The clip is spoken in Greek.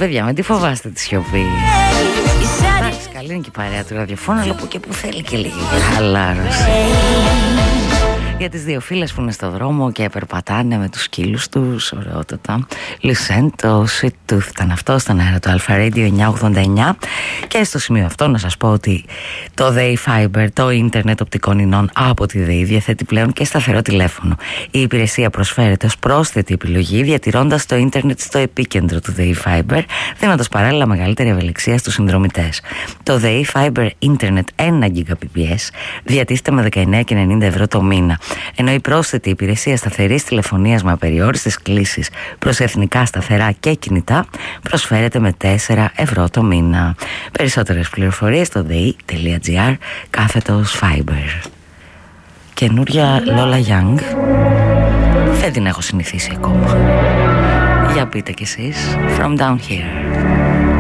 παιδιά, με τι φοβάστε τη σιωπή. Εντάξει, καλή είναι και η παρέα του ραδιοφώνου, αλλά που και που θέλει και λίγη χαλάρωση. Για τις δύο φίλες που είναι στο δρόμο και περπατάνε με τους σκύλους τους, ωραιότατα. Listen, το Sweet Tooth ήταν αυτό στον αέρα του Alpha Radio 989. Και στο σημείο αυτό να σας πω ότι το ΔΕΗ Fiber, το ίντερνετ οπτικών ινών από τη ΔΕΗ, διαθέτει πλέον και σταθερό τηλέφωνο. Η υπηρεσία προσφέρεται ως πρόσθετη επιλογή, διατηρώντας το ίντερνετ στο επίκεντρο του ΔΕΗ Fiber, δίνοντας παράλληλα μεγαλύτερη ευελιξία στους συνδρομητές. Το ΔΕΗ Fiber Internet 1 Gbps διατίθεται με 19,90 ευρώ το μήνα, ενώ η πρόσθετη υπηρεσία σταθερής τηλεφωνίας με απεριόριστες κλήσεις προς εθνικά σταθερά και κινητά προσφέρεται με 4 ευρώ το μήνα. Περισσότερες πληροφορίες στο dei.gr/fiber. Καινούρια Lola Young. Δεν την έχω συνηθίσει ακόμα. Για πείτε κι εσείς. From Down Here.